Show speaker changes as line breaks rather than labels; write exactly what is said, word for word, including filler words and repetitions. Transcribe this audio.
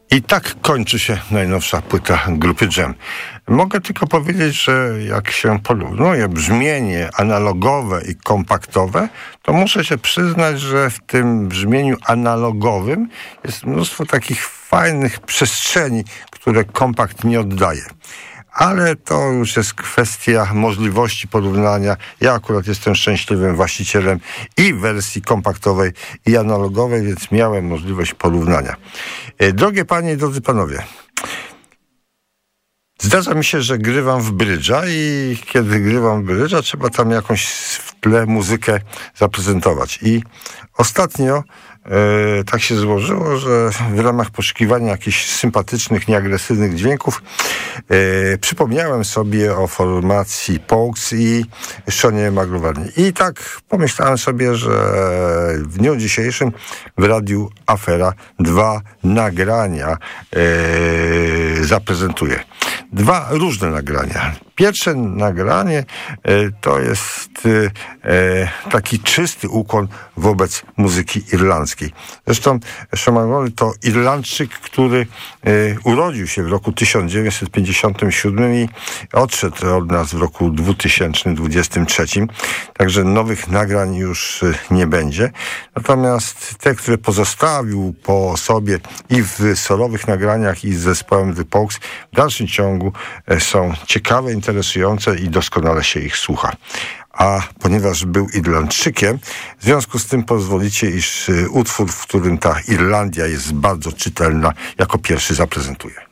I tak kończy się najnowsza płyta grupy Dżem. Mogę tylko powiedzieć, że jak się porównuje brzmienie analogowe i kompaktowe, to muszę się przyznać, że w tym brzmieniu analogowym jest mnóstwo takich fajnych przestrzeni, które kompakt nie oddaje. Ale to już jest kwestia możliwości porównania. Ja akurat jestem szczęśliwym właścicielem i wersji kompaktowej, i analogowej, więc miałem możliwość porównania. Drogie panie i drodzy panowie, zdarza mi się, że grywam w brydża i kiedy grywam w brydża, trzeba tam jakąś w tle muzykę zaprezentować. I ostatnio e, tak się złożyło, że w ramach poszukiwania jakichś sympatycznych, nieagresywnych dźwięków e, przypomniałem sobie o formacji Pogues i Seanie McGovernie. I tak pomyślałem sobie, że w dniu dzisiejszym w Radiu Afera dwa nagrania e, zaprezentuję. Dwa różne nagrania. Pierwsze nagranie e, to jest e, taki czysty ukłon wobec muzyki irlandzkiej. Zresztą Sean McGowan to Irlandczyk, który e, urodził się w roku tysiąc dziewięćset pięćdziesiątym siódmym i odszedł od nas w roku dwa tysiące dwudziestym trzecim. Także nowych nagrań już nie będzie. Natomiast te, które pozostawił po sobie i w solowych nagraniach, i z zespołem The Pogues, w dalszym ciągu są ciekawe, interesujące i doskonale się ich słucha. A ponieważ był Irlandczykiem, w związku z tym pozwolicie, iż utwór, w którym ta Irlandia jest bardzo czytelna, jako pierwszy zaprezentuję.